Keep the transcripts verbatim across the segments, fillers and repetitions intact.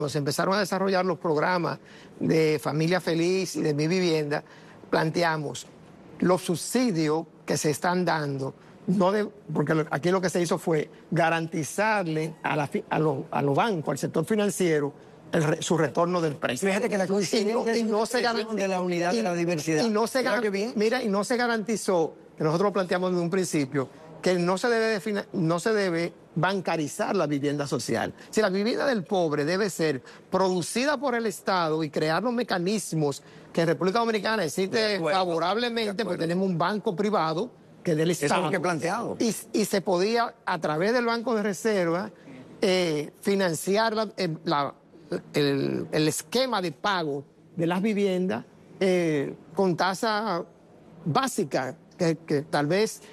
Cuando se empezaron a desarrollar los programas de Familia Feliz y de Mi Vivienda, planteamos los subsidios que se están dando, no de, porque aquí lo que se hizo fue garantizarle a, la, a, los, a los bancos, al sector financiero, el, su retorno del precio. Fíjate que la coincidencia y no, y no se garantizó de la unidad y, de la diversidad. Y no se mira, y no se garantizó, que nosotros lo planteamos desde un principio, que no se debe, no se debe bancarizar la vivienda social. Si la vivienda del pobre debe ser producida por el Estado y crear los mecanismos que en República Dominicana existe favorablemente, porque tenemos un banco privado que es del Estado. Eso es lo que he planteado. Y, y se podía, a través del Banco de Reserva, eh, financiar la, eh, la, el, el esquema de pago de las viviendas eh, con tasa básica, que, que tal vez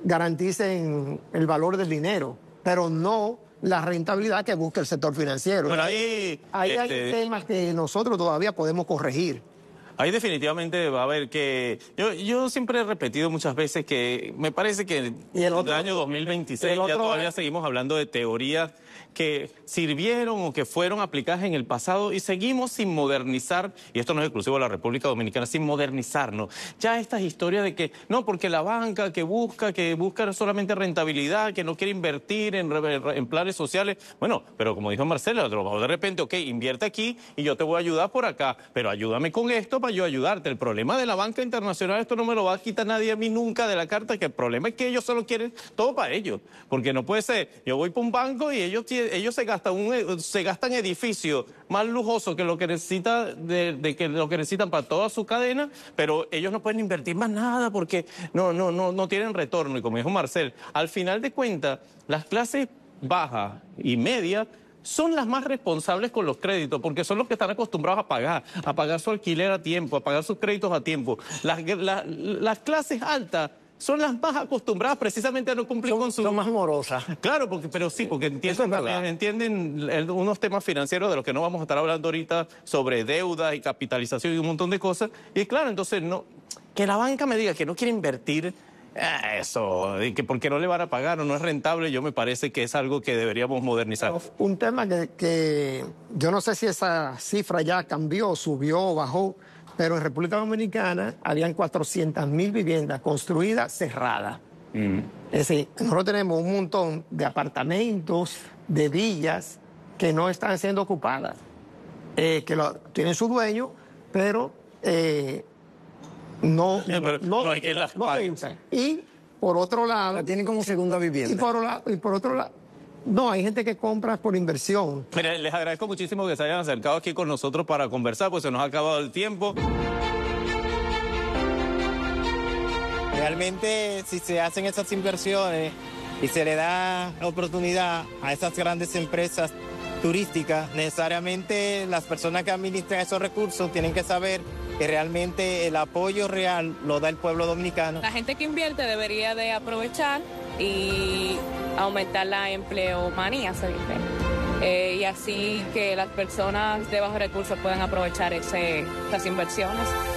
garanticen el valor del dinero, pero no la rentabilidad que busca el sector financiero. Bueno, ahí, ahí este, hay temas que nosotros todavía podemos corregir. Ahí definitivamente va a haber que... Yo, yo siempre he repetido muchas veces que me parece que en el, el año dos mil veintiséis el otro, ya todavía seguimos hablando de teorías que sirvieron o que fueron aplicadas en el pasado y seguimos sin modernizar, y esto no es exclusivo de la República Dominicana, sin modernizarnos. Ya estas historias de que, no, porque la banca que busca, que busca solamente rentabilidad, que no quiere invertir en, en planes sociales, bueno, pero como dijo Marcelo, de repente, ok, invierte aquí y yo te voy a ayudar por acá, pero ayúdame con esto para yo ayudarte. El problema de la banca internacional, esto no me lo va a quitar nadie a mí nunca de la carta, que el problema es que ellos solo quieren todo para ellos, porque no puede ser, yo voy para un banco y ellos tienen ellos se gastan un se gastan edificios más lujosos que lo que necesita de, de que lo que necesitan para toda su cadena, pero ellos no pueden invertir más nada porque no no no no tienen retorno. Y como dijo Marcel, al final de cuentas las clases bajas y medias son las más responsables con los créditos, porque son los que están acostumbrados a pagar, a pagar su alquiler a tiempo, a pagar sus créditos a tiempo. Las, la, las clases altas son las más acostumbradas precisamente a no cumplir son, con su... Son más morosas. Claro, porque, pero sí, porque entienden, es entienden el, unos temas financieros de los que no vamos a estar hablando ahorita, sobre deuda y capitalización y un montón de cosas. Y claro, entonces, no, que la banca me diga que no quiere invertir, eh, eso, y que porque no le van a pagar o no es rentable, yo me parece que es algo que deberíamos modernizar. Un tema que, que yo no sé si esa cifra ya cambió, subió o bajó, pero en República Dominicana habían cuatrocientas mil viviendas construidas cerradas. Mm. Es decir, nosotros tenemos un montón de apartamentos, de villas que no están siendo ocupadas, eh, que lo, tienen su dueño, pero eh, no, sí, pero no, no hay que las no entran. Y por otro lado... La tienen como segunda vivienda. Y por, y por otro lado... No, hay gente que compra por inversión. Mira, les agradezco muchísimo que se hayan acercado aquí con nosotros para conversar, pues se nos ha acabado el tiempo. Realmente, si se hacen esas inversiones y se le da oportunidad a esas grandes empresas turísticas, necesariamente las personas que administran esos recursos tienen que saber que realmente el apoyo real lo da el pueblo dominicano. La gente que invierte debería de aprovechar y aumentar la empleomanía, se dice. Eh, y así que las personas de bajos recursos puedan aprovechar ese, esas inversiones.